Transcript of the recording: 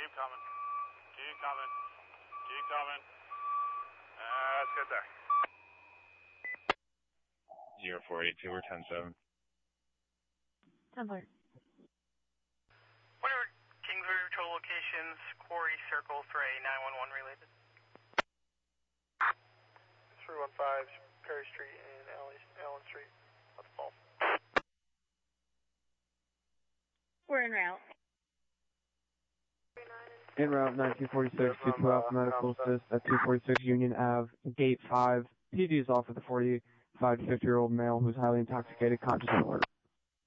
Keep coming. Keep coming. Keep coming. That's good there. 0482, we're 10-7. 10-4. Whatever Kingsbury Patrol locations, Quarry Circle for a 911 related. 315 Perry Street and Allen Street. Let's fall. We're en route. En route 1946 to 2 Alpha Medical Assist at 246 Union Ave, Gate 5. PD is off with a 45 to 50-year-old male who's highly intoxicated, conscious and alert.